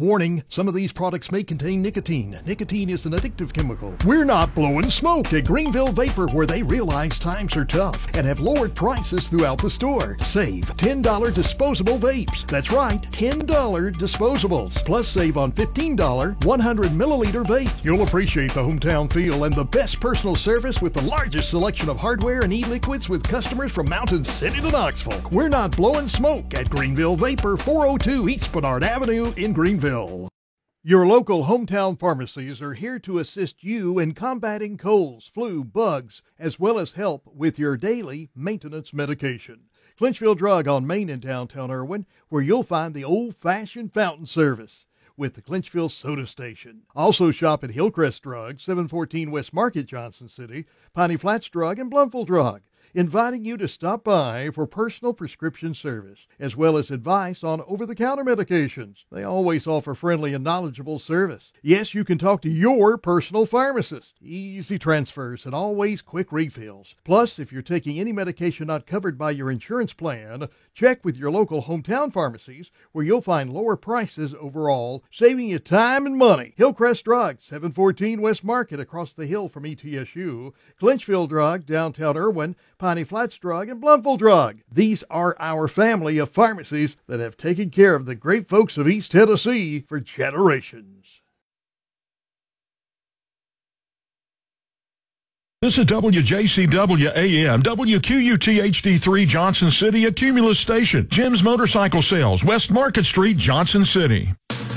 Warning, some of these products may contain nicotine. Nicotine is an addictive chemical. We're not blowing smoke at Greenville Vapor, where they realize times are tough and have lowered prices throughout the store. Save $10 disposable vapes. That's right, $10 disposables. Plus save on $15 100 milliliter vape. You'll appreciate the hometown feel and the best personal service with the largest selection of hardware and e-liquids with customers from Mountain City to Knoxville. We're not blowing smoke at Greenville Vapor, 402 East Bernard Avenue in Greenville. Your local hometown pharmacies are here to assist you in combating colds, flu, bugs, as well as help with your daily maintenance medication. Clinchfield Drug on Main in downtown Irwin, where you'll find the old-fashioned fountain service with the Clinchfield Soda Station. Also shop at Hillcrest Drug, 714 West Market, Johnson City, Piney Flats Drug, and Blumville Drug, inviting you to stop by for personal prescription service, as well as advice on over-the-counter medications. They always offer friendly and knowledgeable service. Yes, you can talk to your personal pharmacist. Easy transfers and always quick refills. Plus, if you're taking any medication not covered by your insurance plan, check with your local hometown pharmacies, where you'll find lower prices overall, saving you time and money. Hillcrest Drug, 714 West Market, across the hill from ETSU. Clinchfield Drug, downtown Irwin, Piney Flats Drug, and Blumville Drug. These are our family of pharmacies that have taken care of the great folks of East Tennessee for generations. This is WJCW AM, WQUT HD3 Johnson City, a Cumulus station. Jim's Motorcycle Sales, West Market Street, Johnson City.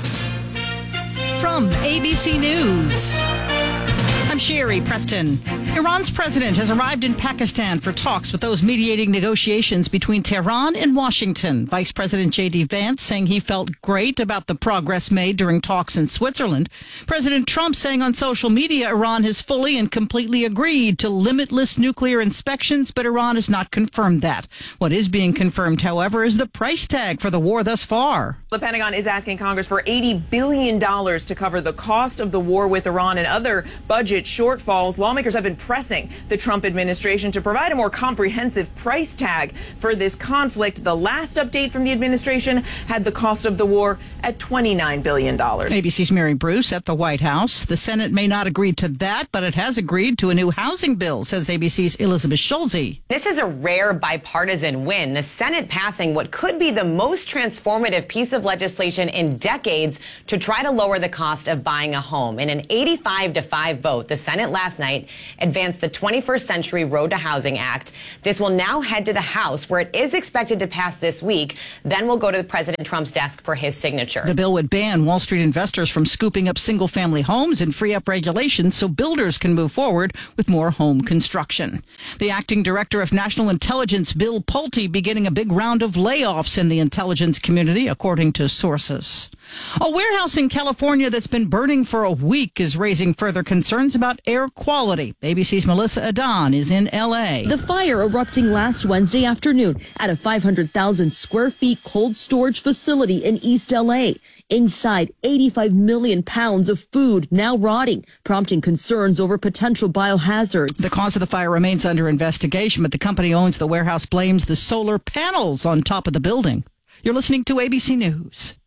From ABC News, I'm Sherry Preston. Iran's president has arrived in Pakistan for talks with those mediating negotiations between Tehran and Washington. Vice President J.D. Vance saying he felt great about the progress made during talks in Switzerland. President Trump saying on social media Iran has fully and completely agreed to limitless nuclear inspections, but Iran has not confirmed that. What is being confirmed, however, is the price tag for the war thus far. The Pentagon is asking Congress for $80 billion to cover the cost of the war with Iran and other budget shortfalls. Lawmakers have been pressing the Trump administration to provide a more comprehensive price tag for this conflict. The last update from the administration had the cost of the war at $29 billion. ABC's Mary Bruce at the White House. The Senate may not agree to that, but it has agreed to a new housing bill, says ABC's Elizabeth Schulze. This is a rare bipartisan win. The Senate passing what could be the most transformative piece of legislation in decades to try to lower the cost of buying a home. In an 85-5 vote, the Senate last night advanced the 21st Century Road to Housing Act. This will now head to the House, where it is expected to pass this week. Then will go to President Trump's desk for his signature. The bill would ban Wall Street investors from scooping up single-family homes and free up regulations so builders can move forward with more home construction. The acting director of National Intelligence, Bill Pulte, beginning a big round of layoffs in the intelligence community, according to sources. A warehouse in California that's been burning for a week is raising further concerns about air quality. ABC's Melissa Adan is in L.A. The fire erupting last Wednesday afternoon at a 500,000 square feet cold storage facility in East L.A. Inside, 85 million pounds of food now rotting, prompting concerns over potential biohazards. The cause of the fire remains under investigation, but the company owns the warehouse blames the solar panels on top of the building. You're listening to ABC News.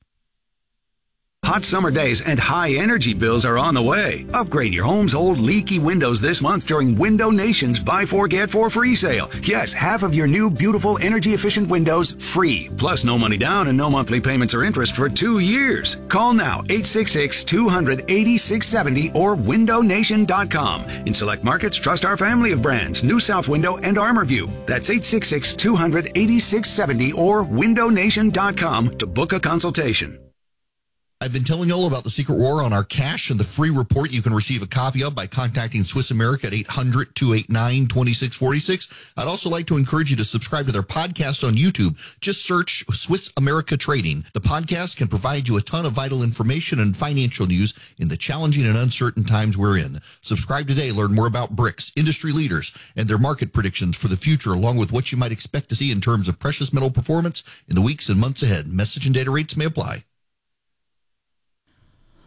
Hot summer days and high energy bills are on the way. Upgrade your home's old leaky windows this month during Window Nation's Buy 4 Get 4 free sale. Yes, half of your new beautiful energy efficient windows free. Plus no money down and no monthly payments or interest for 2 years. Call now 866-200-8670 or windownation.com. In select markets, trust our family of brands, New South Window and ArmorView. That's 866-200-8670 or windownation.com to book a consultation. I've been telling you all about the Secret War on our cash and the free report you can receive a copy of by contacting Swiss America at 800-289-2646. I'd also like to encourage you to subscribe to their podcast on YouTube. Just search Swiss America Trading. The podcast can provide you a ton of vital information and financial news in the challenging and uncertain times we're in. Subscribe today. Learn more about BRICS, industry leaders, and their market predictions for the future, along with what you might expect to see in terms of precious metal performance in the weeks and months ahead. Message and data rates may apply.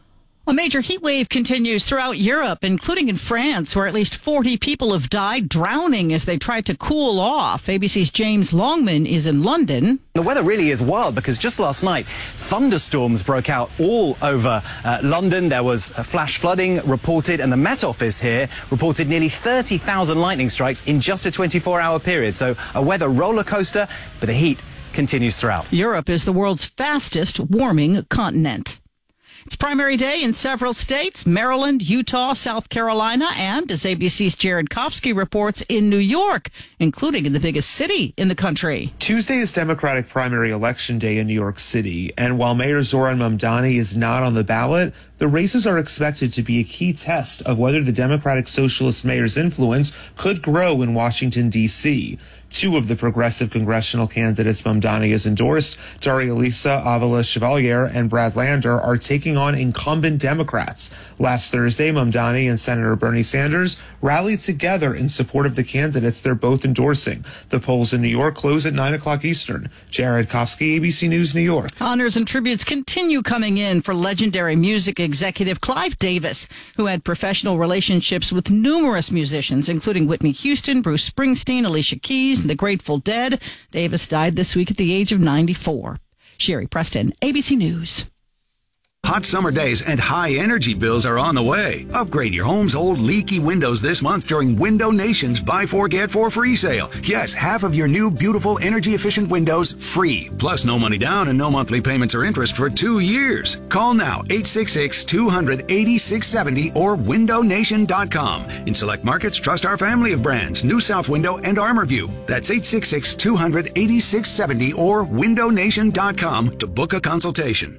A major heat wave continues throughout Europe, including in France, where at least 40 people have died drowning as they tried to cool off. ABC's James Longman is in London. The weather really is wild because just last night, thunderstorms broke out all over London. There was flash flooding reported, and the Met Office here reported nearly 30,000 lightning strikes in just a 24-hour period. So a weather roller coaster, but the heat continues throughout. Europe is the world's fastest warming continent. It's primary day in several states, Maryland, Utah, South Carolina, and, as ABC's Jared Kofsky reports, in New York, including in the biggest city in the country. Tuesday is Democratic primary election day in New York City, and while Mayor Zohran Mamdani is not on the ballot, the races are expected to be a key test of whether the Democratic Socialist mayor's influence could grow in Washington, D.C. Two of the progressive congressional candidates Mamdani has endorsed, Daria-Lisa Avila-Chevalier and Brad Lander, are taking on incumbent Democrats. Last Thursday, Mamdani and Senator Bernie Sanders rallied together in support of the candidates they're both endorsing. The polls in New York close at 9 o'clock Eastern. Jared Kofsky, ABC News, New York. Honors and tributes continue coming in for legendary music executive Clive Davis, who had professional relationships with numerous musicians, including Whitney Houston, Bruce Springsteen, Alicia Keys, and the Grateful Dead. Davis died this week at the age of 94. Sherry Preston, ABC News. Hot summer days and high energy bills are on the way. Upgrade your home's old leaky windows this month during Window Nation's Buy 4 Get 4 free sale. Yes, half of your new beautiful energy efficient windows free. Plus no money down and no monthly payments or interest for 2 years. Call now 866-200-8670 or windownation.com. In select markets, trust our family of brands, New South Window and ArmorView. That's 866-200-8670 or windownation.com to book a consultation.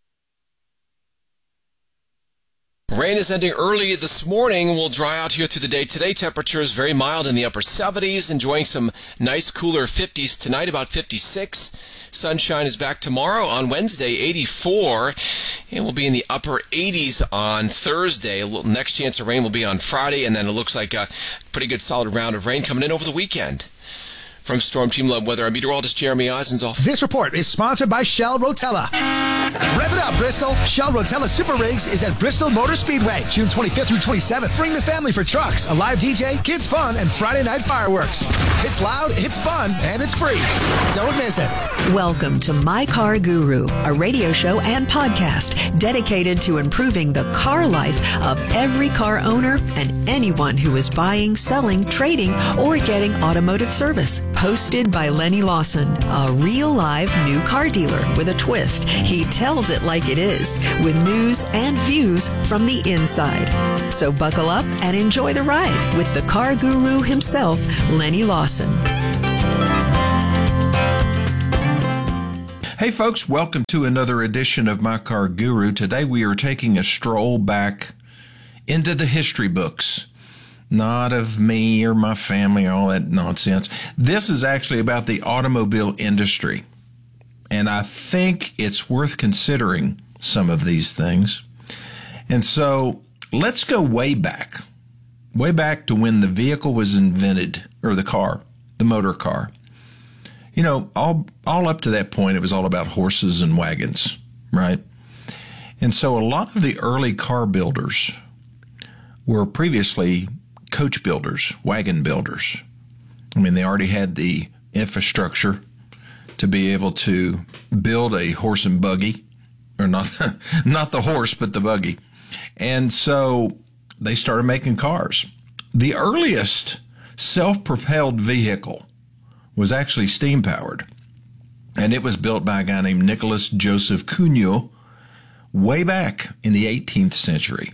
Rain is ending early this morning. We'll dry out here through the day. Today, temperature is very mild in the upper 70s, enjoying some nice cooler 50s tonight, about 56. Sunshine is back tomorrow on Wednesday, 84. And we'll be in the upper 80s on Thursday. A little next chance of rain will be on Friday, and then it looks like a pretty good solid round of rain coming in over the weekend. From Storm Team Love Weather, I'm meteorologist Jeremy Eisenzoff. This report is sponsored by Shell Rotella. Rev it up, Bristol. Shell Rotella Super Rigs is at Bristol Motor Speedway, June 25th through 27th. Bring the family for trucks, a live DJ, kids fun, and Friday night fireworks. It's loud, it's fun, and it's free. Don't miss it. Welcome to My Car Guru, a radio show and podcast dedicated to improving the car life of every car owner and anyone who is buying, selling, trading, or getting automotive service. Hosted by Lenny Lawson, a real live new car dealer with a twist. He tells it like it is, with news and views from the inside. So buckle up and enjoy the ride with the car guru himself, Lenny Lawson. Hey folks, welcome to another edition of My Car Guru. Today we are taking a stroll back into the history books. Not of me or my family or all that nonsense. This is actually about the automobile industry. And I think it's worth considering some of these things. And so let's go way back to when the vehicle was invented, or the car, the motor car. You know, all up to that point, it was all about horses and wagons, right? And so a lot of the early car builders were previously coach builders, wagon builders. I mean, they already had the infrastructure to be able to build a horse and buggy, or not the horse, but the buggy. And so they started making cars. The earliest self-propelled vehicle was actually steam-powered, and it was built by a guy named Nicholas Joseph Cugnot way back in the 18th century.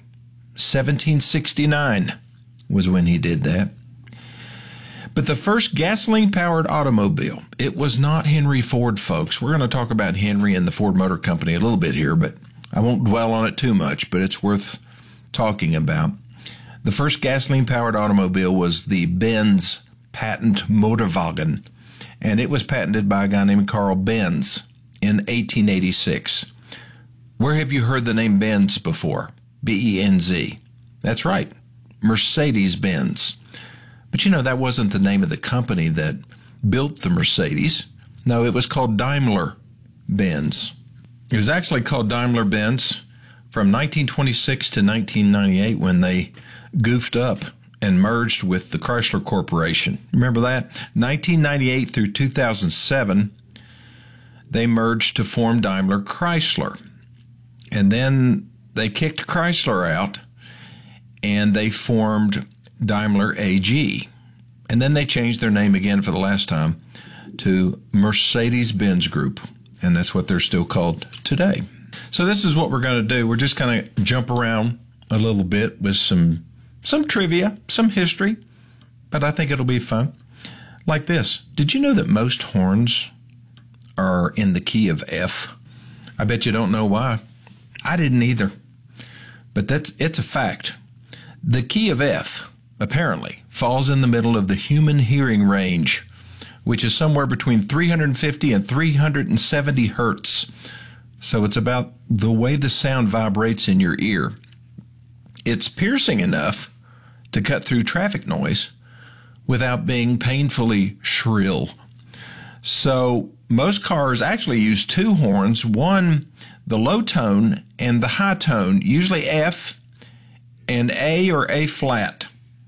1769 was when he did that. But the first gasoline-powered automobile, it was not Henry Ford, folks. We're going to talk about Henry and the Ford Motor Company a little bit here, but I won't dwell on it too much, but it's worth talking about. The first gasoline-powered automobile was the Benz patent Motorwagen, and it was patented by a guy named Carl Benz in 1886. Where have you heard the name Benz before? B-E-N-Z. That's right, Mercedes-Benz. But you know, that wasn't the name of the company that built the Mercedes. No, it was called Daimler-Benz. It was actually called Daimler-Benz from 1926 to 1998 when they goofed up and merged with the Chrysler Corporation. Remember that? 1998 through 2007, they merged to form Daimler Chrysler. And then they kicked Chrysler out and they formed Daimler AG. And then they changed their name again for the last time to Mercedes-Benz Group. And that's what they're still called today. So this is what we're going to do. We're just going to jump around a little bit with some trivia, some history, but I think it'll be fun. Like this. Did you know that most horns are in the key of F? I bet you don't know why. I didn't either. But it's a fact. The key of F, apparently, falls in the middle of the human hearing range, which is somewhere between 350 and 370 hertz. So it's about the way the sound vibrates in your ear. It's piercing enough to cut through traffic noise without being painfully shrill. So most cars actually use two horns, one the low tone and the high tone, usually F and A or A flat.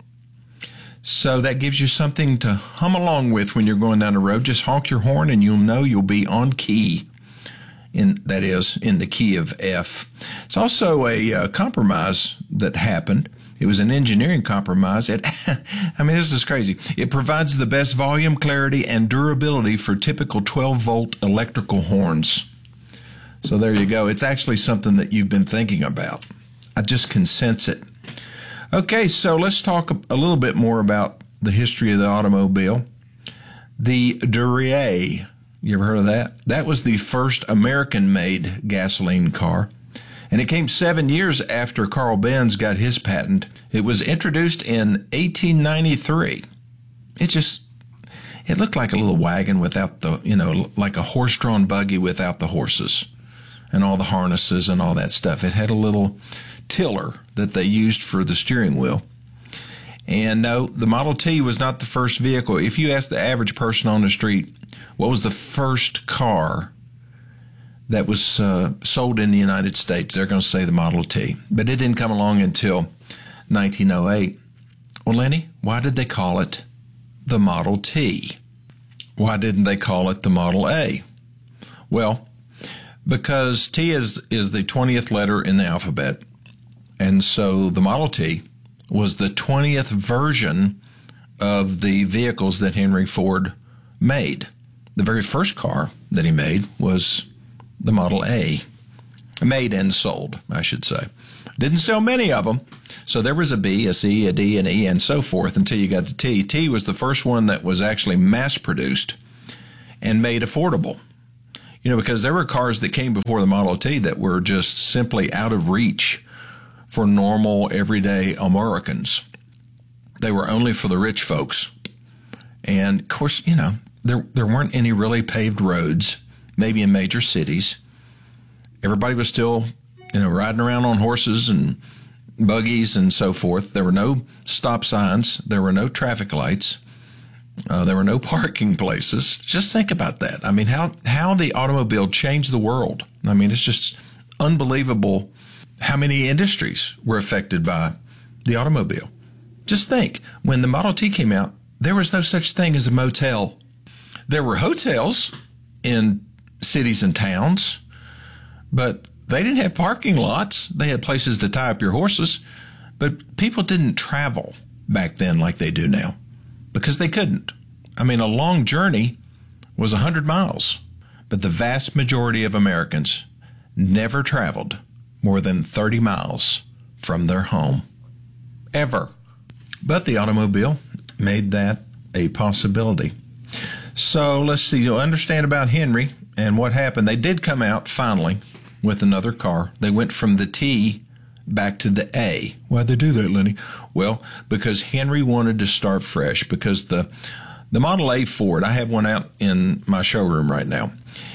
So that gives you something to hum along with when you're going down the road. Just honk your horn and you'll know you'll be on key. That is, in the key of F. It's also a compromise that happened. It was an engineering compromise. This is crazy. It provides the best volume, clarity, and durability for typical 12-volt electrical horns. So there you go. It's actually something that you've been thinking about. I just can sense it. Okay, so let's talk a little bit more about the history of the automobile. The Duryea. You ever heard of that? That was the first American-made gasoline car, and it came 7 years after Carl Benz got his patent. It was introduced in 1893. It looked like a little wagon without the, like a horse-drawn buggy without the horses and all the harnesses and all that stuff. It had a little tiller that they used for the steering wheel. And no, the Model T was not the first vehicle. If you ask the average person on the street, what was the first car that was sold in the United States, they're going to say the Model T. But it didn't come along until 1908. Well, Lenny, why did they call it the Model T? Why didn't they call it the Model A? Well, because T is the 20th letter in the alphabet. And so the Model T was the 20th version of the vehicles that Henry Ford made. The very first car that he made was the Model A. Made and sold, I should say. Didn't sell many of them. So there was a B, a C, a D, an E, and so forth until you got to T. T was the first one that was actually mass-produced and made affordable. Because there were cars that came before the Model T that were just simply out of reach for normal, everyday Americans. They were only for the rich folks. And, of course, there weren't any really paved roads, maybe in major cities. Everybody was still, riding around on horses and buggies and so forth. There were no stop signs. There were no traffic lights. There were no parking places. Just think about that. How the automobile changed the world. It's just unbelievable how many industries were affected by the automobile. Just think, when the Model T came out, there was no such thing as a motel. There were hotels in cities and towns, but they didn't have parking lots. They had places to tie up your horses, but people didn't travel back then like they do now because they couldn't. A long journey was 100 miles, but the vast majority of Americans never traveled more than 30 miles from their home, ever. But the automobile made that a possibility. So let's see, you'll understand about Henry and what happened. They did come out finally with another car. They went from the T back to the A. Why'd they do that, Lenny? Well, because Henry wanted to start fresh, because the Model A Ford, I have one out in my showroom right now.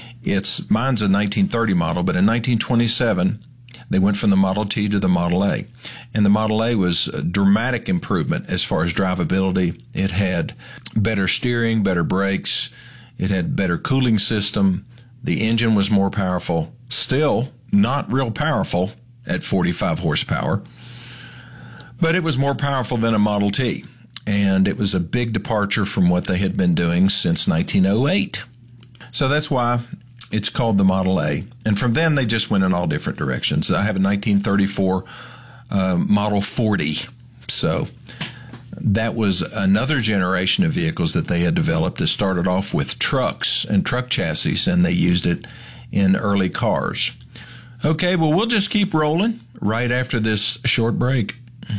Mine's a 1930 model, but in 1927, they went from the Model T to the Model A. And the Model A was a dramatic improvement as far as drivability. It had better steering, better brakes. It had better cooling system. The engine was more powerful. Still not real powerful at 45 horsepower. But it was more powerful than a Model T, and it was a big departure from what they had been doing since 1908. So that's why it's called the Model A. And from then, they just went in all different directions. I have a 1934 Model 40. So that was another generation of vehicles that they had developed that started off with trucks and truck chassis, and they used it in early cars. Okay, well, we'll just keep rolling right after this short break.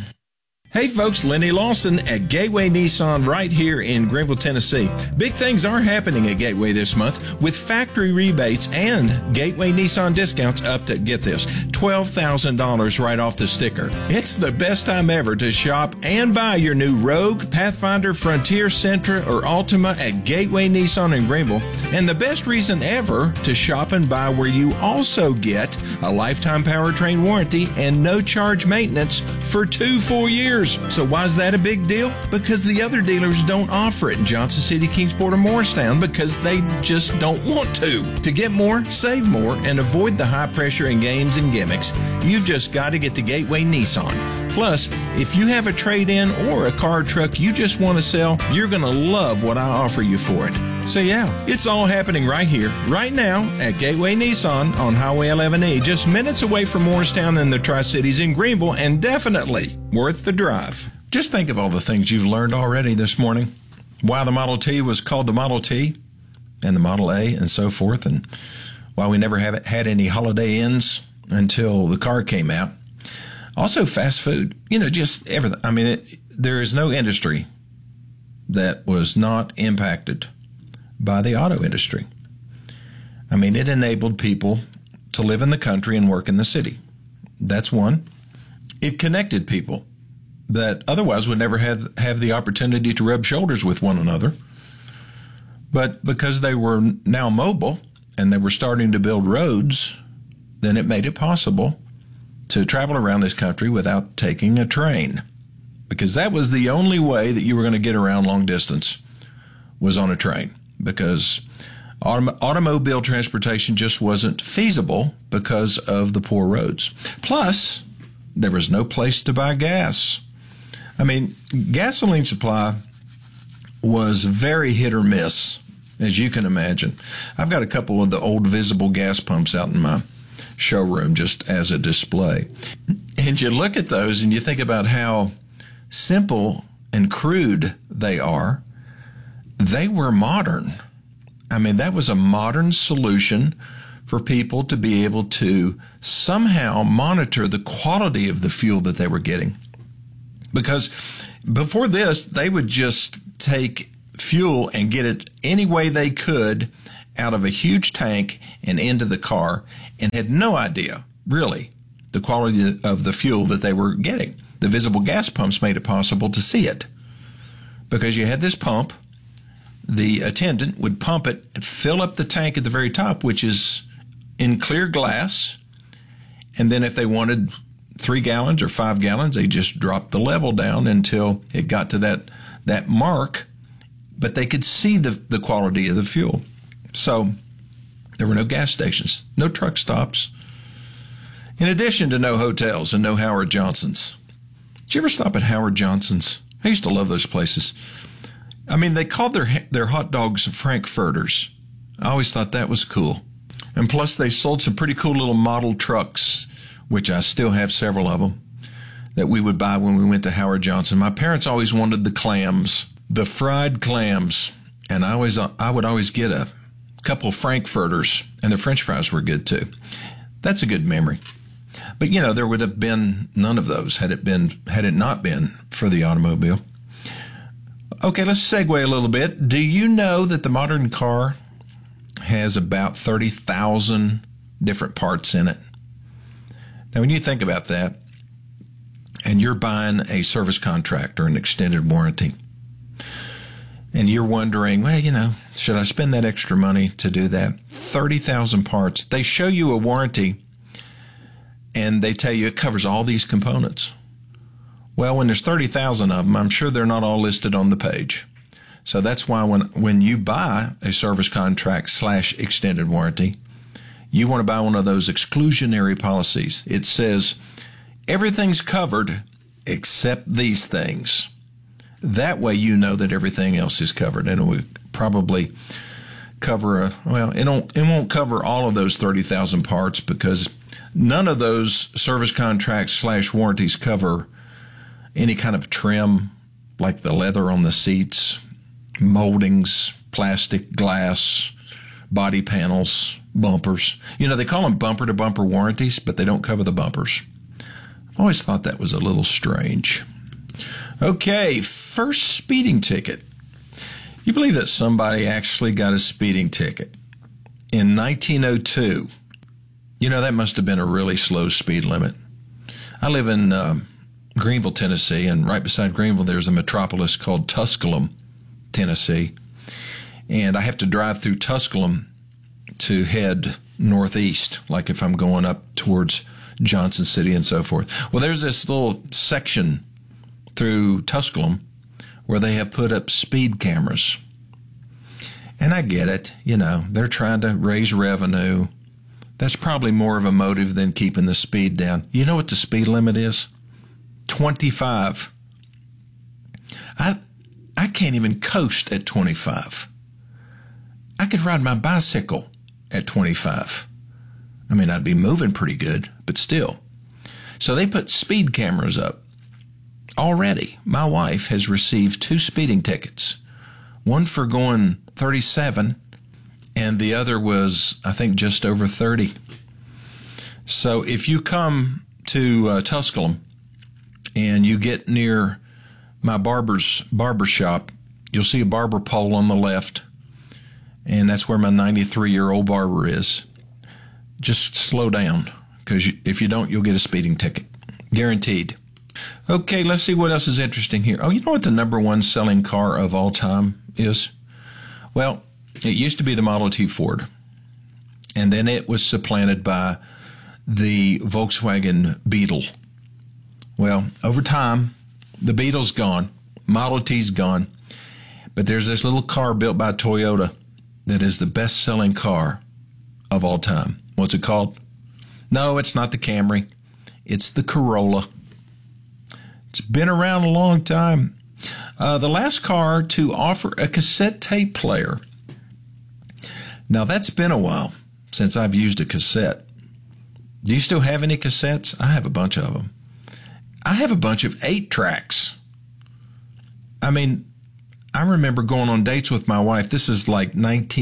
Hey folks, Lenny Lawson at Gateway Nissan right here in Greenville, Tennessee. Big things are happening at Gateway this month with factory rebates and Gateway Nissan discounts up to, get this, $12,000 right off the sticker. It's the best time ever to shop and buy your new Rogue, Pathfinder, Frontier, Sentra, or Altima at Gateway Nissan in Greenville. And the best reason ever to shop and buy where you also get a lifetime powertrain warranty and no charge maintenance for 2 full years. So why is that a big deal? Because the other dealers don't offer it in Johnson City, Kingsport, or Morristown because they just don't want to. To get more, save more, and avoid the high pressure and games and gimmicks, you've just got to get to Gateway Nissan. Plus, if you have a trade-in or a car or truck you just want to sell, you're going to love what I offer you for it. So yeah, it's all happening right here, right now at Gateway Nissan on Highway 11E, just minutes away from Morristown and the Tri-Cities in Greenville, and definitely worth the drive. Just think of all the things you've learned already this morning. Why the Model T was called the Model T and the Model A and so forth, and why we never have had any Holiday Inns until the car came out. Also fast food, just everything. I mean, there is no industry that was not impacted by the auto industry. I mean, it enabled people to live in the country and work in the city. That's one. It connected people that otherwise would never have the opportunity to rub shoulders with one another. But because they were now mobile and they were starting to build roads, then it made it possible to travel around this country without taking a train. Because that was the only way that you were going to get around long distance, was on a train. Because automobile transportation just wasn't feasible because of the poor roads. Plus, there was no place to buy gas. I mean, gasoline supply was very hit or miss, as you can imagine. I've got a couple of the old visible gas pumps out in my showroom just as a display. And you look at those and you think about how simple and crude they are. They were modern. I mean, that was a modern solution for people to be able to somehow monitor the quality of the fuel that they were getting. Because before this, they would just take fuel and get it any way they could out of a huge tank and into the car, and had no idea, really, the quality of the fuel that they were getting. The visible gas pumps made it possible to see it. Because you had this pump, the attendant would pump it and fill up the tank at the very top, which is in clear glass. And then if they wanted 3 gallons or 5 gallons, they just dropped the level down until it got to that mark. But they could see the quality of the fuel. So there were no gas stations, no truck stops. In addition to no hotels and no Howard Johnson's. Did you ever stop at Howard Johnson's? I used to love those places. I mean, they called their hot dogs Frankfurters. I always thought that was cool. And plus, they sold some pretty cool little model trucks, which I still have several of them, that we would buy when we went to Howard Johnson. My parents always wanted the clams, the fried clams, and I would always get a couple Frankfurters, and the French fries were good too. That's a good memory. But, there would have been none of those had it not been for the automobile. Okay, let's segue a little bit. Do you know that the modern car has about 30,000 different parts in it? Now, when you think about that, and you're buying a service contract or an extended warranty, and you're wondering, well, should I spend that extra money to do that? 30,000 parts. They show you a warranty, and they tell you it covers all these components. Well, when there's 30,000 of them, I'm sure they're not all listed on the page. So that's why when you buy a service contract / extended warranty, you want to buy one of those exclusionary policies. It says everything's covered except these things. That way you know that everything else is covered. And it will probably cover it won't cover all of those 30,000 parts, because none of those service contracts / warranties cover any kind of trim, like the leather on the seats, moldings, plastic, glass, body panels, bumpers. They call them bumper-to-bumper warranties, but they don't cover the bumpers. I always thought that was a little strange. Okay, first speeding ticket. You believe that somebody actually got a speeding ticket in 1902? That must have been a really slow speed limit. I live in Greenville, Tennessee, and right beside Greenville there's a metropolis called Tusculum, Tennessee. And I have to drive through Tusculum to head northeast, like if I'm going up towards Johnson City and so forth. Well, there's this little section through Tusculum where they have put up speed cameras. And I get it, they're trying to raise revenue. That's probably more of a motive than keeping the speed down. You know what the speed limit is? 25. I can't even coast at 25. I could ride my bicycle at 25. I mean, I'd be moving pretty good, but still. So they put speed cameras up. Already, my wife has received 2 speeding tickets. One for going 37, and the other was, I think, just over 30. So if you come to Tusculum and you get near my barber shop, you'll see a barber pole on the left, and that's where my 93-year-old barber is. Just slow down, because if you don't, you'll get a speeding ticket. Guaranteed. Okay, let's see what else is interesting here. Oh, you know what the number 1 selling car of all time is? Well, it used to be the Model T Ford, and then it was supplanted by the Volkswagen Beetle. Well, over time, the Beetle's gone, Model T's gone, but there's this little car built by Toyota that is the best-selling car of all time. What's it called? No, it's not the Camry. It's the Corolla. It's been around a long time. The last car to offer a cassette tape player. Now, that's been a while since I've used a cassette. Do you still have any cassettes? I have a bunch of them. I have a bunch of 8-tracks. I mean, I remember going on dates with my wife. This is like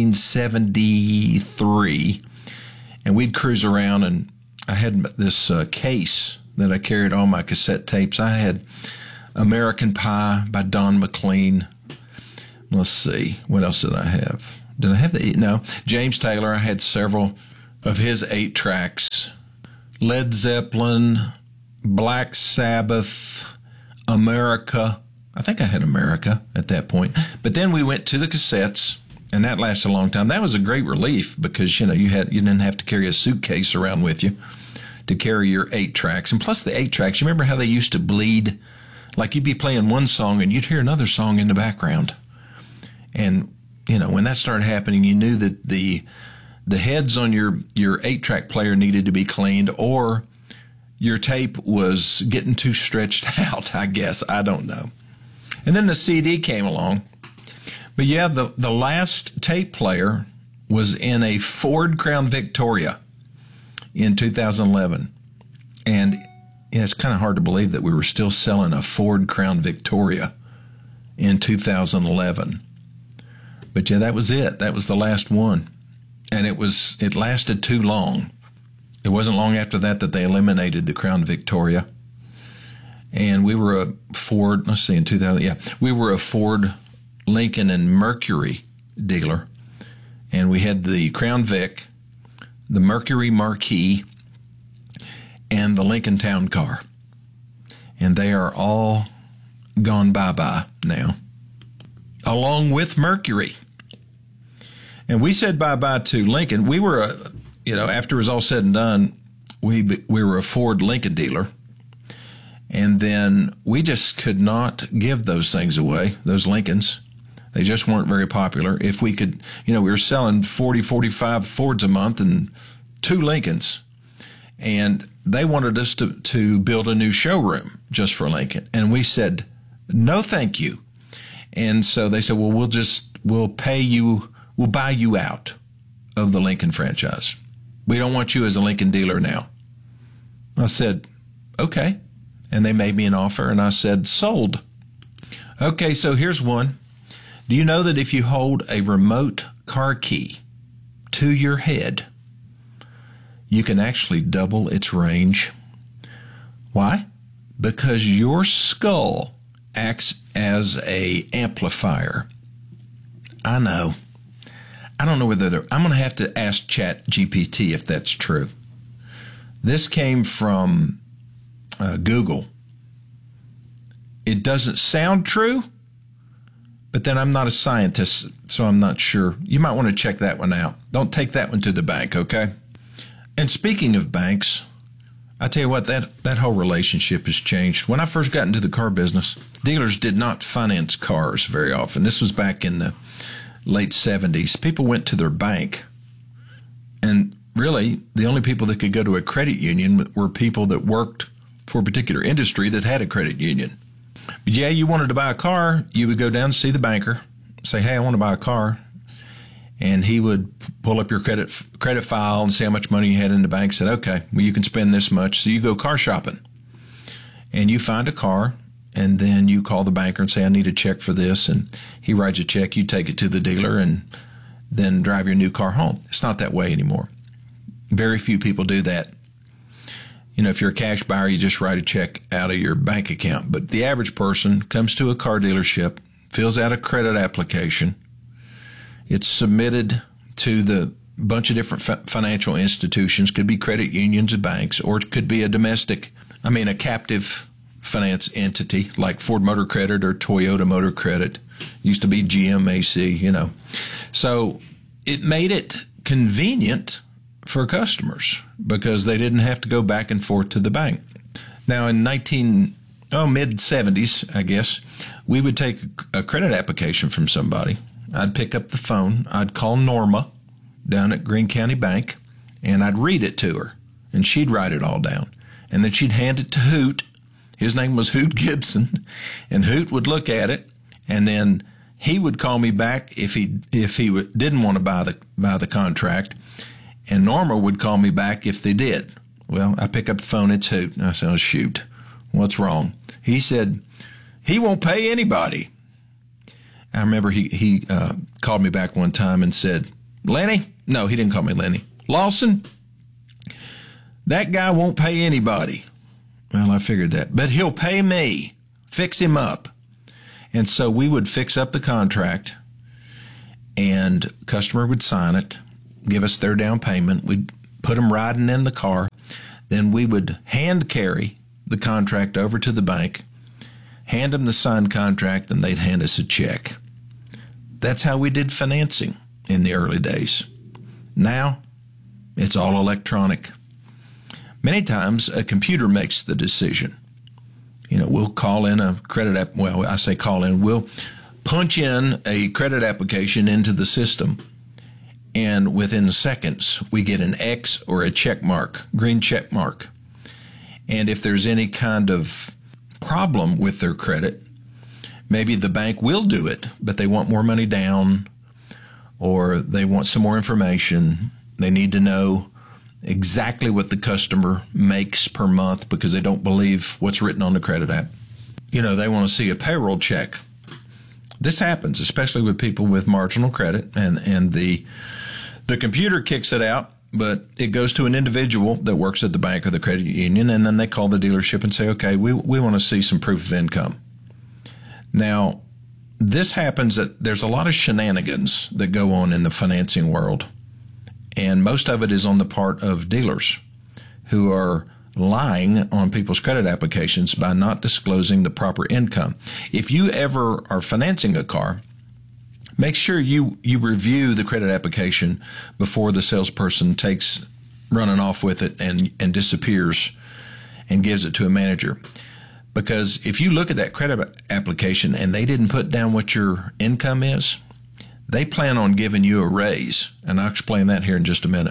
1973. And we'd cruise around, and I had this case that I carried all my cassette tapes. I had American Pie by Don McLean. Let's see. What else did I have? Did I have no. James Taylor. I had several of his 8 tracks. Led Zeppelin, Black Sabbath, America. I think I had America at that point. But then we went to the cassettes, and that lasted a long time. That was a great relief because, you didn't have to carry a suitcase around with you to carry your 8 tracks. And plus the 8 tracks, you remember how they used to bleed? Like you'd be playing one song and you'd hear another song in the background. And, when that started happening, you knew that the heads on your 8-track player needed to be cleaned, or your tape was getting too stretched out, I guess. I don't know. And then the CD came along. But yeah, the last tape player was in a Ford Crown Victoria in 2011. And it's kind of hard to believe that we were still selling a Ford Crown Victoria in 2011. But yeah, that was it. That was the last one. And it lasted too long. It wasn't long after that they eliminated the Crown Victoria. And we were a Ford, in 2000, we were a Ford, Lincoln, and Mercury dealer. And we had the Crown Vic, the Mercury Marquis, and the Lincoln Town Car. And they are all gone bye-bye now, along with Mercury. And we said bye-bye to Lincoln. We were, after it was all said and done, we were a Ford Lincoln dealer. And then we just could not give those things away, those Lincolns. They just weren't very popular. If we could, we were selling 40, 45 Fords a month, and 2 Lincolns, and they wanted us to build a new showroom just for Lincoln. And we said, no, thank you. And so they said, well, we'll pay you, we'll buy you out of the Lincoln franchise. We don't want you as a Lincoln dealer now. I said, okay. And they made me an offer, and I said, sold. Okay, so here's one. Do you know that if you hold a remote car key to your head, you can actually double its range? Why? Because your skull acts as an amplifier. I know. I don't know whether I'm going to have to ask ChatGPT if that's true. This came from Google. It doesn't sound true, but then I'm not a scientist, so I'm not sure. You might want to check that one out. Don't take that one to the bank, okay? And speaking of banks, I tell you what, that whole relationship has changed. When I first got into the car business, dealers did not finance cars very often. This was back in the late 70s. People went to their bank, and really the only people that could go to a credit union were people that worked for a particular industry that had a credit union. But yeah, you wanted to buy a car, you would go down and see the banker, say, hey, I want to buy a car. And he would pull up your credit file and see how much money you had in the bank. Said, okay, well, you can spend this much. So you go car shopping. And you find a car, and then you call the banker and say, I need a check for this. And he writes a check. You take it to the dealer and then drive your new car home. It's not that way anymore. Very few people do that. You know, if you're a cash buyer, you just write a check out of your bank account. But the average person comes to a car dealership, fills out a credit application. It's submitted to the bunch of different financial institutions. Could be credit unions and banks, or it could be a captive finance entity like Ford Motor Credit or Toyota Motor Credit. Used to be GMAC, you know. So it made it convenient for customers because they didn't have to go back and forth to the bank. Now in mid-70s, I guess, we would take a credit application from somebody. I'd pick up the phone, I'd call Norma down at Greene County Bank, and I'd read it to her, and she'd write it all down. And then she'd hand it to Hoot. His name was Hoot Gibson, and Hoot would look at it, and then he would call me back if he didn't want to buy the contract, and Norma would call me back if they did. Well, I pick up the phone, it's Hoot. And I said, oh, shoot, what's wrong? He said, he won't pay anybody. I remember he called me back one time and said, Lenny? No, he didn't call me Lenny. Lawson? That guy won't pay anybody. Well, I figured that. But he'll pay me. Fix him up. And so we would fix up the contract, and customer would sign it, give us their down payment. We'd put them riding in the car. Then we would hand carry the contract over to the bank, hand them the signed contract, and they'd hand us a check. That's how we did financing in the early days. Now, it's all electronic. Many times, a computer makes the decision. You know, we'll call in a we'll punch in a credit application into the system, and within seconds, we get an X or a check mark, green check mark. And if there's any kind of problem with their credit, maybe the bank will do it, but they want more money down, or they want some more information. They need to know exactly what the customer makes per month because they don't believe what's written on the credit app. You know, they want to see a payroll check. This happens, especially with people with marginal credit, and the computer kicks it out, but it goes to an individual that works at the bank or the credit union, and then they call the dealership and say, okay, we want to see some proof of income. Now, this happens that there's a lot of shenanigans that go on in the financing world, and most of it is on the part of dealers who are lying on people's credit applications by not disclosing the proper income. If you ever are financing a car, make sure you review the credit application before the salesperson takes running off with it and disappears and gives it to a manager. Because if you look at that credit application and they didn't put down what your income is, they plan on giving you a raise. And I'll explain that here in just a minute.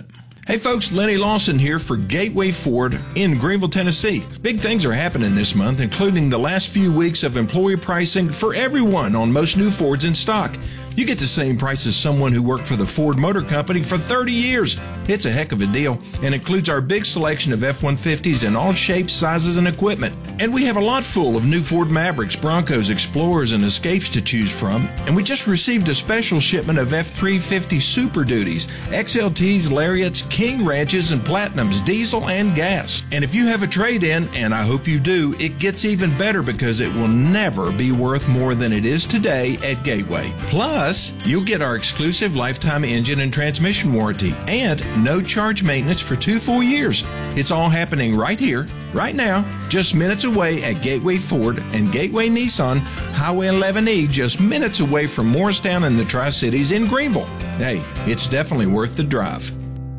Hey folks, Lenny Lawson here for Gateway Ford in Greenville, Tennessee. Big things are happening this month, including the last few weeks of employee pricing for everyone on most new Fords in stock. You get the same price as someone who worked for the Ford Motor Company for 30 years. It's a heck of a deal and includes our big selection of F-150s in all shapes, sizes, and equipment. And we have a lot full of new Ford Mavericks, Broncos, Explorers, and Escapes to choose from. And we just received a special shipment of F-350 Super Duties, XLTs, Lariats, King Ranches, and Platinums, diesel and gas. And if you have a trade-in, and I hope you do, it gets even better because it will never be worth more than it is today at Gateway. Plus, you'll get our exclusive lifetime engine and transmission warranty and no charge maintenance for 2 full years. It's all happening right here, right now, just minutes away at Gateway Ford and Gateway Nissan, Highway 11E, just minutes away from Morristown and the Tri-Cities in Greenville. Hey, it's definitely worth the drive.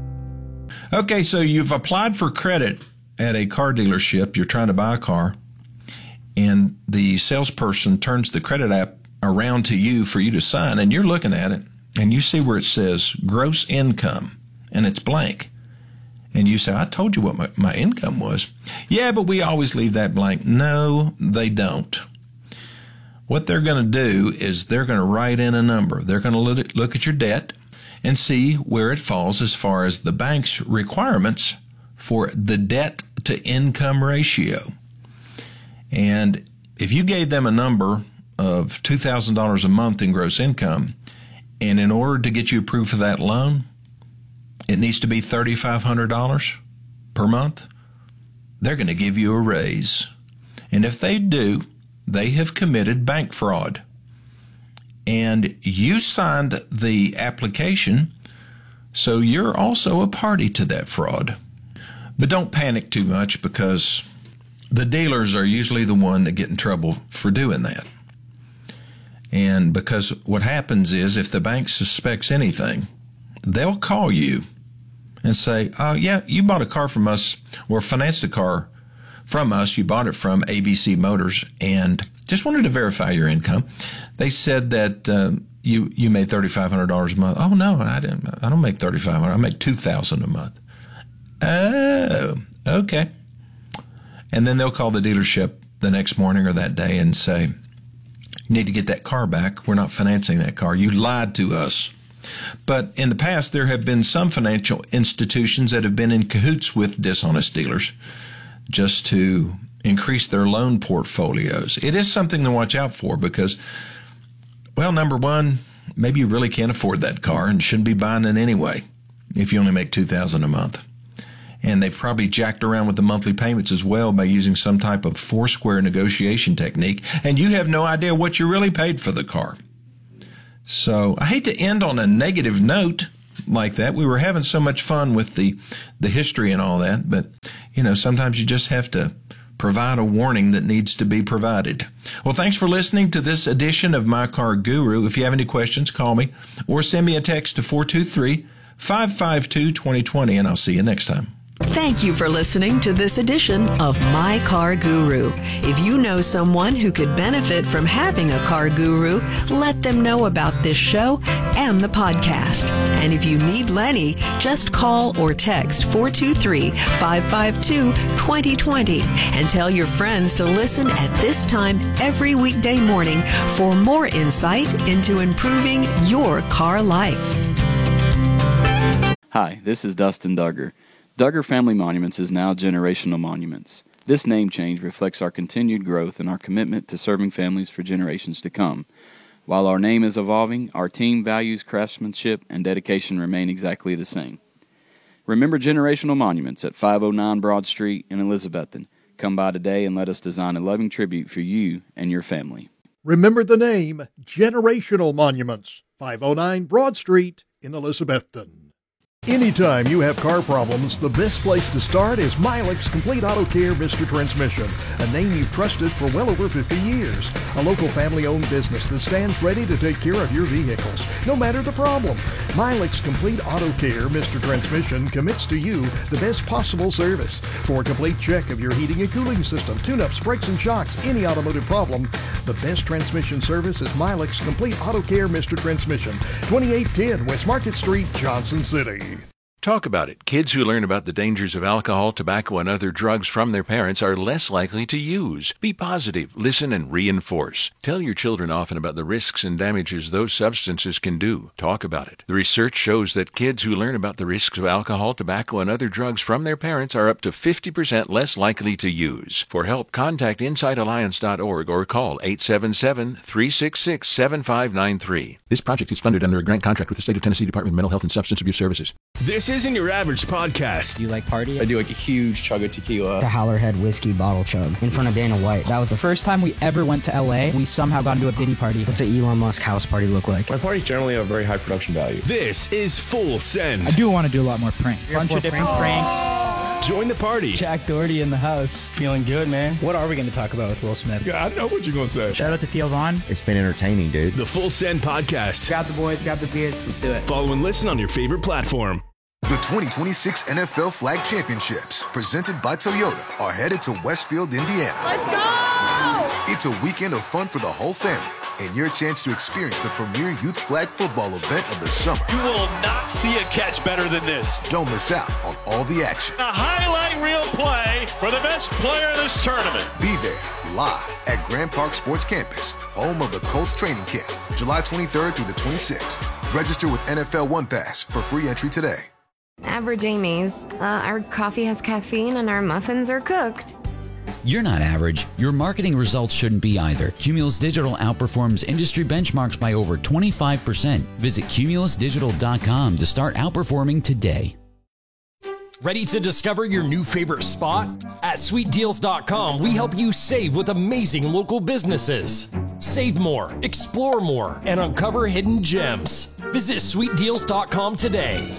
Okay, so you've applied for credit at a car dealership. You're trying to buy a car, and the salesperson turns the credit app around to you for you to sign, and you're looking at it, and you see where it says gross income, and it's blank. And you say, I told you what my income was. Yeah, but we always leave that blank. No, they don't. What they're going to do is they're going to write in a number. They're going to look at your debt and see where it falls as far as the bank's requirements for the debt to income ratio. And if you gave them a number of $2,000 a month in gross income, and in order to get you approved for that loan, it needs to be $3,500 per month, they're going to give you a raise. And if they do, they have committed bank fraud. And you signed the application, so you're also a party to that fraud. But don't panic too much, because the dealers are usually the one that get in trouble for doing that. And because what happens is if the bank suspects anything, they'll call you and say, oh, yeah, you bought a car from us or financed a car from us. You bought it from ABC Motors and just wanted to verify your income. They said that you made $3,500 a month. Oh, no, I didn't. I don't make $3,500. I make $2,000 a month. Oh, okay. And then they'll call the dealership the next morning or that day and say, you need to get that car back. We're not financing that car. You lied to us. But in the past, there have been some financial institutions that have been in cahoots with dishonest dealers just to increase their loan portfolios. It is something to watch out for because, well, number one, maybe you really can't afford that car and shouldn't be buying it anyway if you only make $2,000 a month. And they've probably jacked around with the monthly payments as well by using some type of Foursquare negotiation technique, and you have no idea what you really paid for the car. So I hate to end on a negative note like that. We were having so much fun with the history and all that, but, you know, sometimes you just have to provide a warning that needs to be provided. Well, thanks for listening to this edition of My Car Guru. If you have any questions, call me or send me a text to 423-552-2020, and I'll see you next time. Thank you for listening to this edition of My Car Guru. If you know someone who could benefit from having a car guru, let them know about this show and the podcast. And if you need Lenny, just call or text 423-552-2020 and tell your friends to listen at this time every weekday morning for more insight into improving your car life. Hi, this is Dustin Duggar. Duggar Family Monuments is now Generational Monuments. This name change reflects our continued growth and our commitment to serving families for generations to come. While our name is evolving, our team values, craftsmanship, and dedication remain exactly the same. Remember Generational Monuments at 509 Broad Street in Elizabethton. Come by today and let us design a loving tribute for you and your family. Remember the name Generational Monuments, 509 Broad Street in Elizabethton. Anytime you have car problems, the best place to start is Milex Complete Auto Care Mr. Transmission, a name you've trusted for well over 50 years. A local family-owned business that stands ready to take care of your vehicles, no matter the problem. Milex Complete Auto Care Mr. Transmission commits to you the best possible service. For a complete check of your heating and cooling system, tune-ups, brakes and shocks, any automotive problem, the best transmission service is Milex Complete Auto Care Mr. Transmission, 2810 West Market Street, Johnson City. Talk about it. Kids who learn about the dangers of alcohol, tobacco, and other drugs from their parents are less likely to use. Be positive, listen, and reinforce. Tell your children often about the risks and damages those substances can do. Talk about it. The research shows that kids who learn about the risks of alcohol, tobacco, and other drugs from their parents are up to 50% less likely to use. For help, contact InsideAlliance.org or call 877-366-7593. This project is funded under a grant contract with the State of Tennessee Department of Mental Health and Substance Abuse Services. This isn't your average podcast. Do you like party? I do like a huge chug of tequila. The Howlerhead whiskey bottle chug in front of Dana White. That was the first time we ever went to LA. We somehow got into a Diddy party. What's an Elon Musk house party look like? My parties generally have very high production value. This is Full Send. I do want to do a lot more pranks. Bunch of different pranks. Join the party. Jack Doherty in the house. Feeling good, man. What are we going to talk about with Will Smith? Yeah, I know what you're going to say. Shout out to Theo Vaughn. It's been entertaining, dude. The Full Send podcast. Grab the boys, grab the beers. Let's do it. Follow and listen on your favorite platform. The 2026 NFL Flag Championships, presented by Toyota, are headed to Westfield, Indiana. Let's go! It's a weekend of fun for the whole family and your chance to experience the premier youth flag football event of the summer. You will not see a catch better than this. Don't miss out on all the action. A highlight reel play for the best player in this tournament. Be there live at Grand Park Sports Campus, home of the Colts training camp, July 23rd through the 26th. Register with NFL One Pass for free entry today. Average Amy's. Our coffee has caffeine and our muffins are cooked. You're not average. Your marketing results shouldn't be either. Cumulus Digital outperforms industry benchmarks by over 25%. Visit cumulusdigital.com to start outperforming today. Ready to discover your new favorite spot? At sweetdeals.com, we help you save with amazing local businesses. Save more, explore more, and uncover hidden gems. Visit sweetdeals.com today.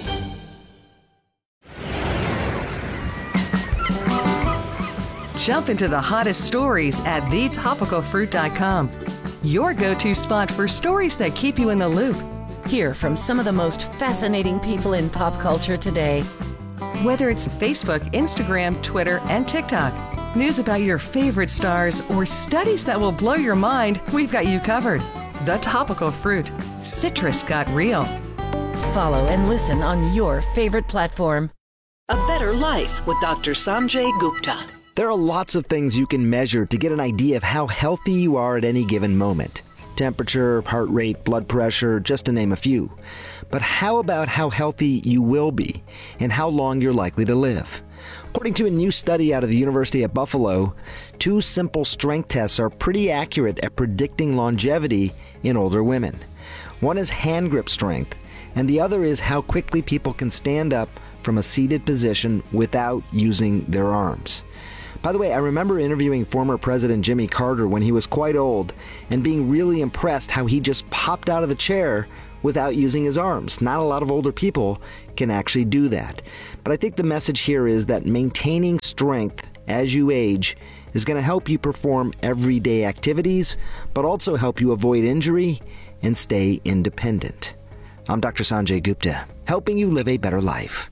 Jump into the hottest stories at thetopicalfruit.com. Your go-to spot for stories that keep you in the loop. Hear from some of the most fascinating people in pop culture today. Whether it's Facebook, Instagram, Twitter, and TikTok, news about your favorite stars, or studies that will blow your mind, we've got you covered. The Topical Fruit. Citrus got real. Follow and listen on your favorite platform. A Better Life with Dr. Sanjay Gupta. There are lots of things you can measure to get an idea of how healthy you are at any given moment. Temperature, heart rate, blood pressure, just to name a few. But how about how healthy you will be and how long you're likely to live? According to a new study out of the University at Buffalo, 2 simple strength tests are pretty accurate at predicting longevity in older women. One is hand grip strength, and the other is how quickly people can stand up from a seated position without using their arms. By the way, I remember interviewing former President Jimmy Carter when he was quite old and being really impressed how he just popped out of the chair without using his arms. Not a lot of older people can actually do that. But I think the message here is that maintaining strength as you age is going to help you perform everyday activities, but also help you avoid injury and stay independent. I'm Dr. Sanjay Gupta, helping you live a better life.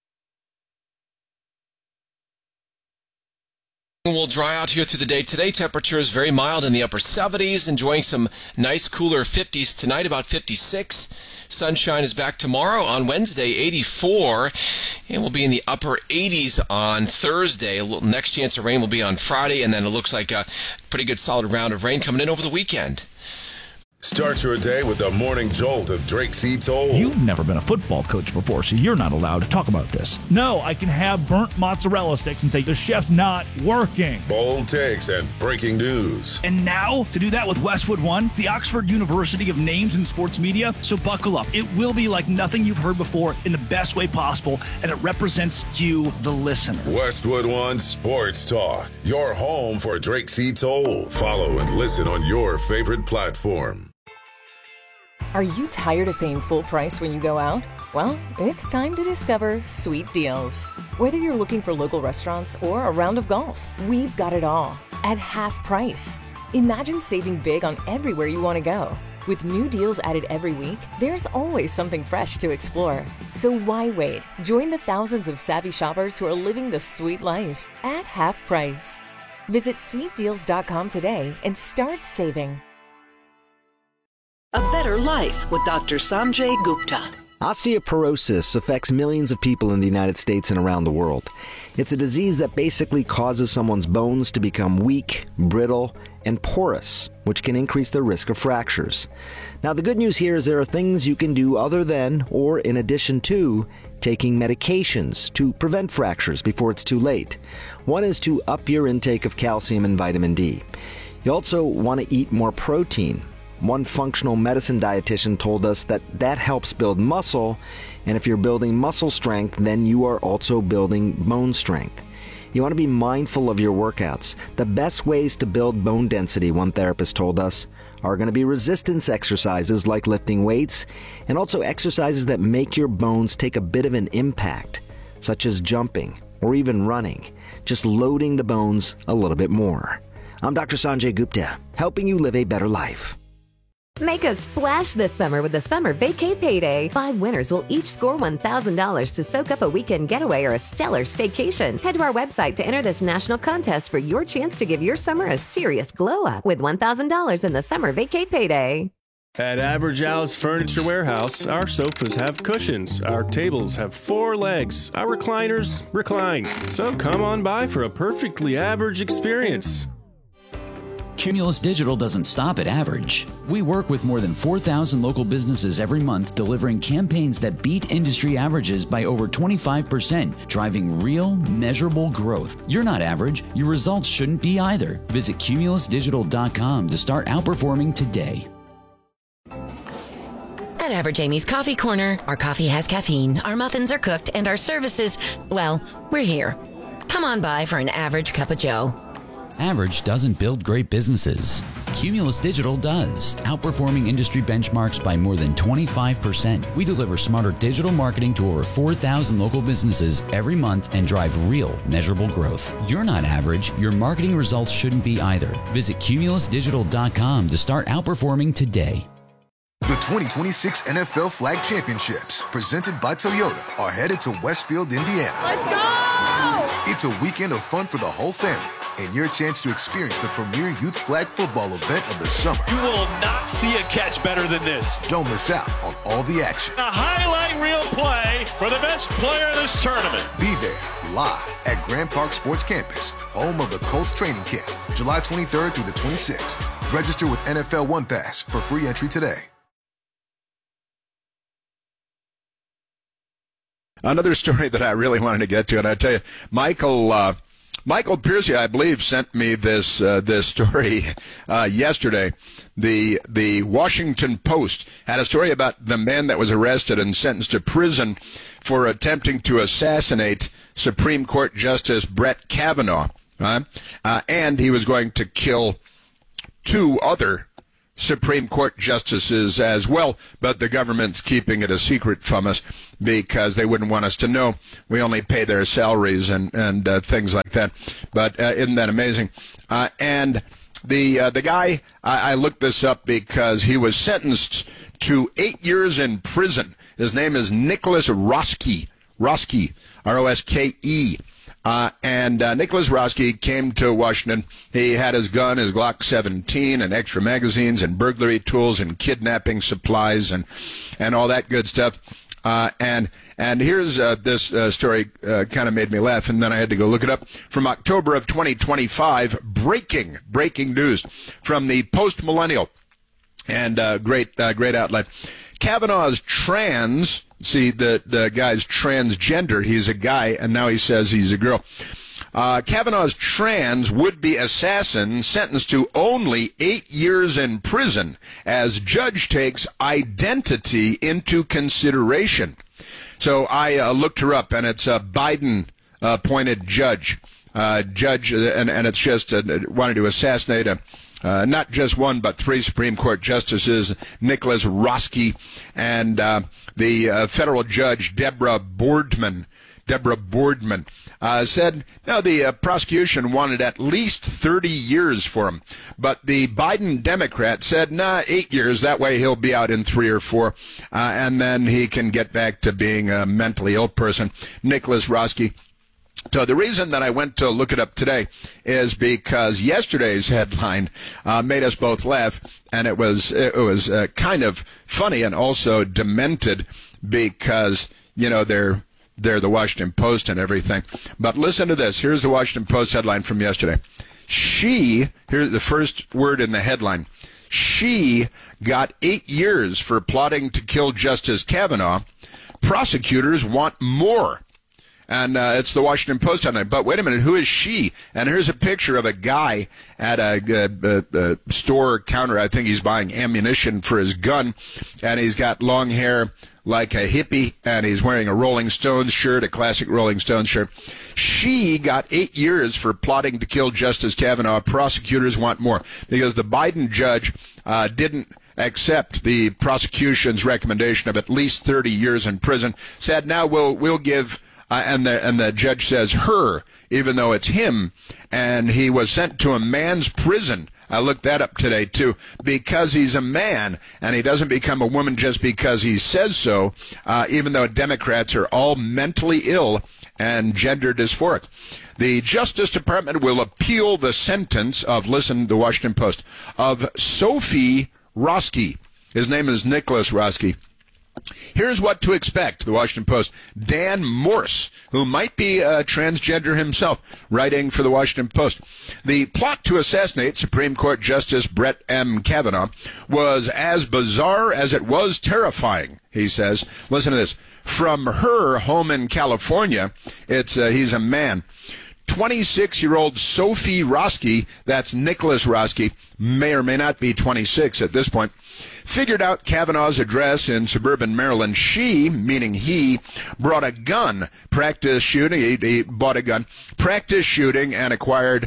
Will dry out here through the day. Today, temperatures very mild in the upper 70s, enjoying some nice cooler 50s tonight, about 56. Sunshine is back tomorrow on Wednesday, 84, and we'll be in the upper 80s on Thursday. Next chance of rain will be on Friday, and then it looks like a pretty good solid round of rain coming in over the weekend. Start your day with the morning jolt of Drake C. Toll. You've never been a football coach before, so you're not allowed to talk about this. No, I can have burnt mozzarella sticks and say the chef's not working. Bold takes and breaking news. And now, to do that with Westwood One, the Oxford University of Names in Sports Media, so buckle up. It will be like nothing you've heard before in the best way possible, and it represents you, the listener. Westwood One Sports Talk, your home for Drake C. Toll. Follow and listen on your favorite platform. Are you tired of paying full price when you go out? Well, it's time to discover Sweet Deals. Whether you're looking for local restaurants or a round of golf, we've got it all at half price. Imagine saving big on everywhere you want to go. With new deals added every week, there's always something fresh to explore. So why wait? Join the thousands of savvy shoppers who are living the sweet life at half price. Visit sweetdeals.com today and start saving. A Better Life with Dr. Sanjay Gupta. Osteoporosis affects millions of people in the United States and around the world. It's a disease that basically causes someone's bones to become weak, brittle, and porous, which can increase the risk of fractures. Now, the good news here is there are things you can do other than, or in addition to, taking medications to prevent fractures before it's too late. One is to up your intake of calcium and vitamin D. You also want to eat more protein. One functional medicine dietitian told us that helps build muscle, and if you're building muscle strength, then you are also building bone strength. You want to be mindful of your workouts. The best ways to build bone density, one therapist told us, are going to be resistance exercises like lifting weights, and also exercises that make your bones take a bit of an impact, such as jumping or even running, just loading the bones a little bit more. I'm Dr. Sanjay Gupta, helping you live a better life. Make a splash this summer with the Summer Vacay Payday. 5 winners will each score $1,000 to soak up a weekend getaway or a stellar staycation. Head to our website to enter this national contest for your chance to give your summer a serious glow up with $1,000 in the Summer Vacay Payday. At Average Al's Furniture Warehouse, our sofas have cushions, our tables have 4 legs, our recliners recline. So come on by for a perfectly average experience. Cumulus Digital doesn't stop at average. We work with more than 4,000 local businesses every month, delivering campaigns that beat industry averages by over 25%, driving real, measurable growth. You're not average. Your results shouldn't be either. Visit cumulusdigital.com to start outperforming today. At Average Amy's Coffee Corner, our coffee has caffeine, our muffins are cooked, and our services, well, we're here. Come on by for an average cup of joe. Average doesn't build great businesses. Cumulus Digital does, outperforming industry benchmarks by more than 25%. We deliver smarter digital marketing to over 4,000 local businesses every month and drive real, measurable growth. You're not average. Your marketing results shouldn't be either. Visit cumulusdigital.com to start outperforming today. The 2026 NFL Flag Championships, presented by Toyota, are headed to Westfield, Indiana. Let's go! It's a weekend of fun for the whole family, and your chance to experience the premier youth flag football event of the summer. You will not see a catch better than this. Don't miss out on all the action. A highlight reel play for the best player in this tournament. Be there live at Grand Park Sports Campus, home of the Colts training camp, July 23rd through the 26th. Register with NFL One Pass for free entry today. Another story that I really wanted to get to, and I tell you, Michael Piercy, I believe, sent me this story yesterday. The Washington Post had a story about the man that was arrested and sentenced to prison for attempting to assassinate Supreme Court Justice Brett Kavanaugh, and he was going to kill 2 other Supreme Court justices as well, but the government's keeping it a secret from us because they wouldn't want us to know. We only pay their salaries and things like that. But isn't that amazing? And the guy, I looked this up because he was sentenced to 8 years in prison. His name is Nicholas Roske, R-O-S-K-E. And Nicholas Roske came to Washington. He had his gun, his Glock 17, and extra magazines, and burglary tools, and kidnapping supplies, and all that good stuff. And here's this story kind of made me laugh, and then I had to go look it up. From October of 2025, breaking news from the Post Millennial, and great outlet. Kavanaugh's trans. See, the guy's transgender. He's a guy, and now he says he's a girl. Kavanaugh's trans would-be assassin sentenced to only 8 years in prison as judge takes identity into consideration. So I looked her up, and it's a Biden-appointed judge. And it's just wanted to assassinate not just 1, but 3 Supreme Court justices, Nicholas Roske, and the federal judge, Deborah Boardman, said, no, the prosecution wanted at least 30 years for him. But the Biden Democrat said, 8 years. That way he'll be out in 3 or 4, and then he can get back to being a mentally ill person. Nicholas Roske. So the reason that I went to look it up today is because yesterday's headline made us both laugh, and it was kind of funny and also demented, because, they're the Washington Post and everything. But listen to this. Here's the Washington Post headline from yesterday. Here's the first word in the headline. She got 8 years for plotting to kill Justice Kavanaugh. Prosecutors want more. And it's the Washington Post headline. But wait a minute, who is she? And here's a picture of a guy at a store counter. I think he's buying ammunition for his gun. And he's got long hair like a hippie. And he's wearing a Rolling Stones shirt, a classic Rolling Stones shirt. She got 8 years for plotting to kill Justice Kavanaugh. Prosecutors want more. Because the Biden judge didn't accept the prosecution's recommendation of at least 30 years in prison. Said, now we'll give... And the judge says her, even though it's him, and he was sent to a man's prison. I looked that up today, too, because he's a man, and he doesn't become a woman just because he says so, even though Democrats are all mentally ill and gender dysphoric. The Justice Department will appeal the sentence of, listen, the Washington Post, of Sophie Roski. His name is Nicholas Roski. Here's what to expect, the Washington Post. Dan Morse, who might be a transgender himself, writing for the Washington Post. The plot to assassinate Supreme Court Justice Brett M. Kavanaugh was as bizarre as it was terrifying, he says. Listen to this. From her home in California, he's a man. 26-year-old Sophie Roski, that's Nicholas Roski, may or may not be 26 at this point, figured out Kavanaugh's address in suburban Maryland. She, meaning he, brought a gun, practice shooting. He bought a gun, practice shooting, and acquired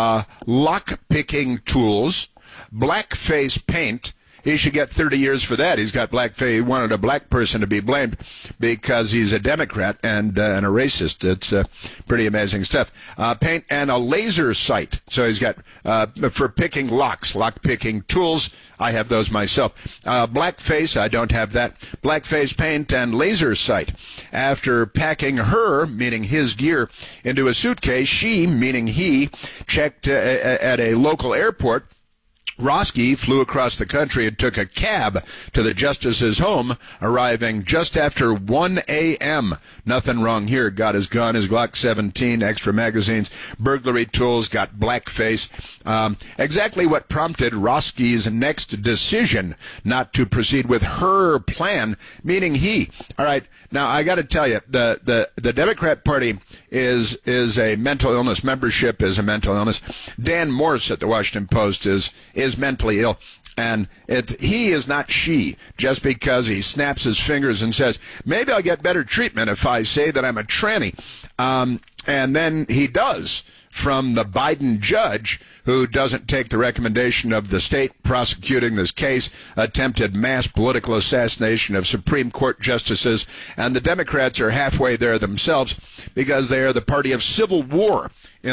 lock-picking tools, blackface paint. He should get 30 years for that. He's got blackface. He wanted a black person to be blamed because he's a Democrat and a racist. It's pretty amazing stuff. Paint and a laser sight. So he's got for picking locks, lock-picking tools. I have those myself. Blackface, I don't have that. Blackface paint and laser sight. After packing her, meaning his gear, into a suitcase, she, meaning he, checked at a local airport. Roski flew across the country and took a cab to the justice's home, arriving just after 1 a.m. Nothing wrong here. Got his gun, his Glock 17, extra magazines, burglary tools, got blackface. Exactly what prompted Roski's next decision not to proceed with her plan, meaning he. All right, now I got to tell you, the Democrat Party is a mental illness. Membership is a mental illness. Dan Morse at the Washington Post is mentally ill, and he is not she, just because he snaps his fingers and says, maybe I'll get better treatment if I say that I'm a tranny. And then he does, from the Biden judge, who doesn't take the recommendation of the state prosecuting this case, attempted mass political assassination of Supreme Court justices, and the Democrats are halfway there themselves because they are the party of civil war.